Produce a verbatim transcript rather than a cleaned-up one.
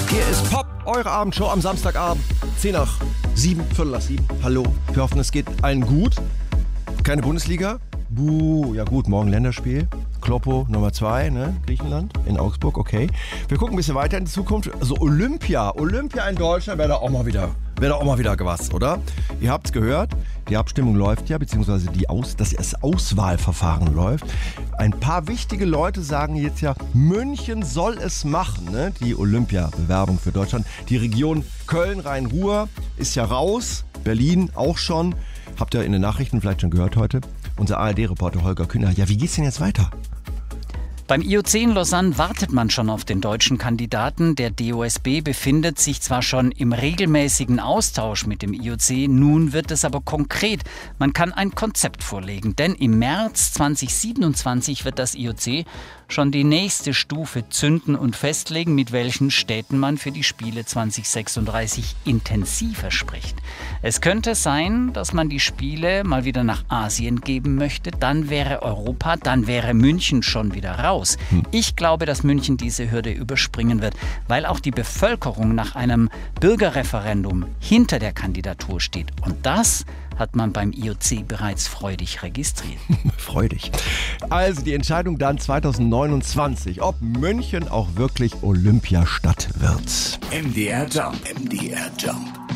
Hier ist Pop, eure Abendshow am Samstagabend. zehn nach sieben, Viertel nach sieben. Hallo, wir hoffen, es geht allen gut. Keine Bundesliga. Buh, ja gut, morgen Länderspiel. Kloppo Nummer zwei, ne? Griechenland, in Augsburg, okay. Wir gucken ein bisschen weiter in die Zukunft. Also Olympia, Olympia in Deutschland wäre da auch mal wieder, wäre da auch mal wieder was, oder? Ihr habt's gehört, die Abstimmung läuft ja, beziehungsweise die Aus, das Auswahlverfahren läuft. Ein paar wichtige Leute sagen jetzt ja, München soll es machen, ne? Die Olympia-Bewerbung für Deutschland. Die Region Köln-Rhein-Ruhr ist ja raus, Berlin auch schon. Habt ihr in den Nachrichten vielleicht schon gehört heute? Unser A R D-Reporter Holger Kühner. Ja, wie geht's denn jetzt weiter? Beim I O C in Lausanne wartet man schon auf den deutschen Kandidaten. Der D O S B befindet sich zwar schon im regelmäßigen Austausch mit dem I O C, nun wird es aber konkret. Man kann ein Konzept vorlegen, denn im März zweitausendsiebenundzwanzig wird das I O C schon die nächste Stufe zünden und festlegen, mit welchen Städten man für die Spiele zweitausendsechsunddreißig intensiver spricht. Es könnte sein, dass man die Spiele mal wieder nach Asien geben möchte. Dann wäre Europa, dann wäre München schon wieder raus. Ich glaube, dass München diese Hürde überspringen wird, weil auch die Bevölkerung nach einem Bürgerreferendum hinter der Kandidatur steht. Und das hat man beim I O C bereits freudig registriert. Freudig. Also die Entscheidung dann zweitausendneunundzwanzig, ob München auch wirklich Olympiastadt wird. M D R Jump. M D R Jump.